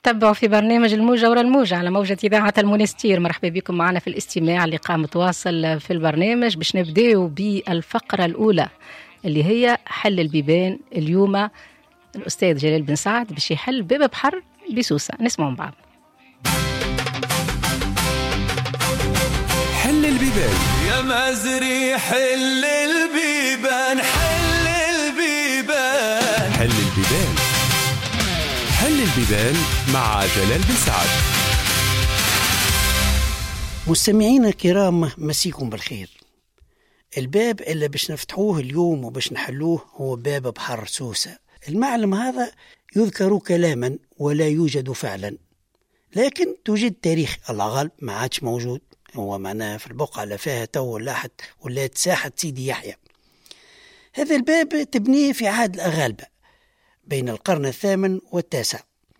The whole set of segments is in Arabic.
تبعوا في برنامج الموجة ورا الموجة على موجة إذاعة المونستير. مرحبا بكم معنا في الاستماع اللي قام متواصل في البرنامج. باش نبداو بالفقرة الأولى اللي هي حل البيبان. اليوم الأستاذ جلال بن سعد باش يحل باب بحر بسوسة. نسمعوا من بعض. حل البيبان يا مازري، حل البيبان، حل البيبان، حل البيبان، حل البيبان مع جلال بن سعد. مستمعينا الكرام، مسيكم بالخير. الباب اللي باش نفتحوه اليوم وباش نحلوه هو باب بحر سوسة. المعلم هذا يذكر كلاما ولا يوجد فعلا، لكن توجد تاريخ. الغالب ما عادش موجود، هو معناه في البقعة اللي فيها تو ولات ساحة سيدي يحيى. هذا الباب تبنيه في عهد الأغالبة بين القرن الثامن والتاسع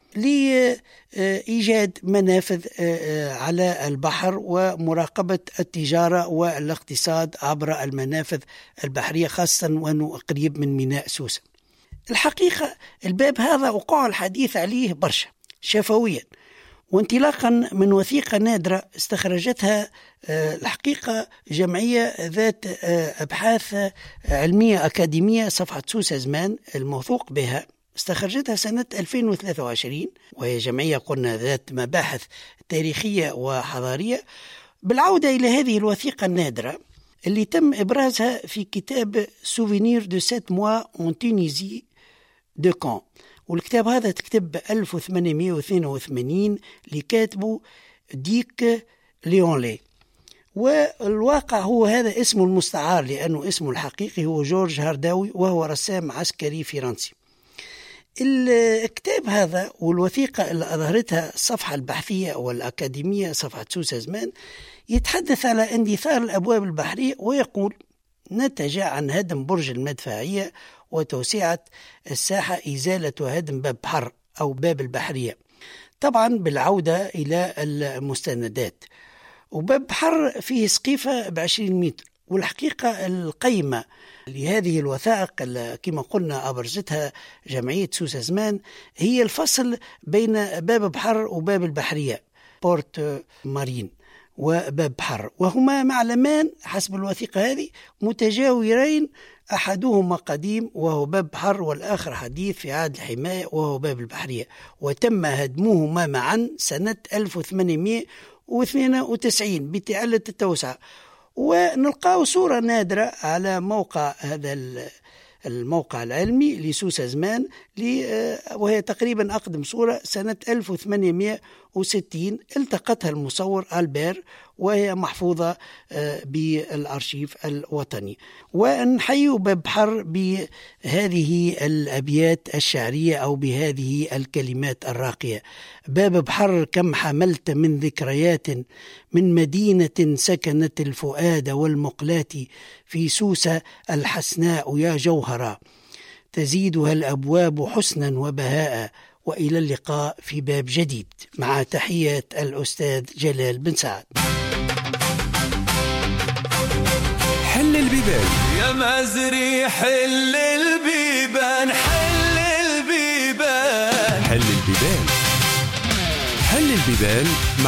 لإيجاد منافذ على البحر ومراقبة التجارة والاقتصاد عبر المنافذ البحرية، خاصة وأنه قريب من ميناء سوسة. الحقيقة الباب هذا وقع الحديث عليه برشا شفويا، وانطلاقا من وثيقة نادرة استخرجتها الحقيقة جمعية ذات أبحاث علمية أكاديمية صفحة سوسة زمان الموثوق بها، استخرجتها سنة 2023، وهي جمعية قلنا ذات مباحث تاريخية وحضارية. بالعودة إلى هذه الوثيقة النادرة اللي تم إبرازها في كتاب سوفينير دو 7 mois en Tunisie de Caen، والكتاب هذا تكتب 1882 لكاتبه ديك ليونلي، والواقع هو هذا اسمه المستعار لأنه اسمه الحقيقي هو جورج هارداوي، وهو رسام عسكري فرنسي. الكتاب هذا والوثيقة اللي أظهرتها الصفحة البحثية والأكاديمية صفحة سوسة زمان يتحدث على اندثار الأبواب البحرية، ويقول: نتج عن هدم برج المدفعية وتوسعة الساحة إزالة هدم باب بحر أو باب البحرية، طبعا بالعودة إلى المستندات. وباب بحر فيه سقيفة ب20 متر. والحقيقة القيمة لهذه الوثائق كما قلنا أبرزتها جمعية سوسة زمان هي الفصل بين باب بحر وباب البحرية، بورت مارين وباب بحر، وهما معلمان حسب الوثيقة هذه متجاورين، أحدهما قديم وهو باب بحر والآخر حديث في عهد الحماية وهو باب البحرية، وتم هدمهما معا سنة 1892 بتعلة التوسعة. ونلقاه صورة نادرة على موقع هذا الموقع العلمي لسوسة زمان، وهي تقريبا أقدم صورة سنة 1860 التقطها المصور ألبير، وهي محفوظة بالأرشيف الوطني. ونحيي باب بحر بهذه الأبيات الشعرية أو بهذه الكلمات الراقية: باب بحر كم حملت من ذكريات، من مدينة سكنت الفؤاد والمقلات، في سوسة الحسناء يا جوهرا، تزيدها الأبواب حسنا وبهاء، وإلى اللقاء في باب جديد. مع تحية الأستاذ جلال بن سعد. حل البيبان يا مازري، حل البيبان، حل البيبان، حل البيبان، حل البيبان.